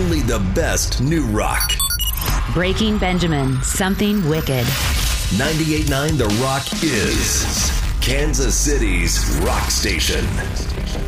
only the best new rock. Breaking Benjamin, something wicked. 98.9 The Rock is Kansas City's rock station.